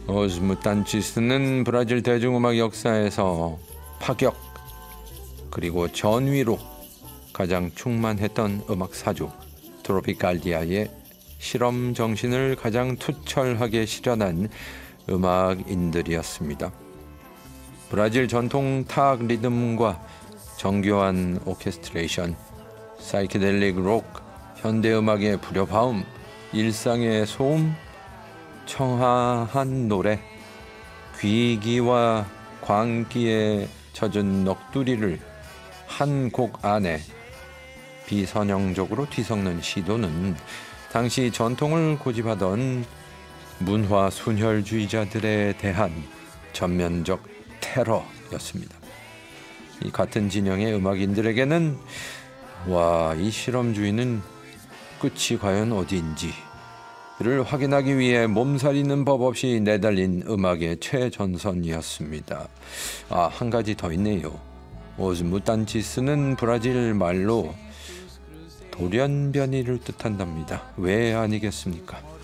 오즈 무탄치스는 브라질 대중음악 역사에서 파격 그리고 전위로 가장 충만했던 음악사조 트로피칼디아의 실험 정신을 가장 투철하게 실현한 음악인들이었습니다. 브라질 전통 타악 리듬과 정교한 오케스트레이션, 사이키델릭 록, 현대음악의 불협화음, 일상의 소음, 청아한 노래, 귀기와 광기에 젖은 넋두리를 한 곡 안에 비선형적으로 뒤섞는 시도는 당시 전통을 고집하던 문화 순혈주의자들에 대한 전면적 테러였습니다. 이 같은 진영의 음악인들에게는 이 실험주의는 끝이 과연 어디인지를 확인하기 위해 몸살이는 법 없이 내달린 음악의 최전선이었습니다. 한 가지 더 있네요. 오즈 무탄치스는 브라질 말로 돌연변이를 뜻한답니다. 왜 아니겠습니까?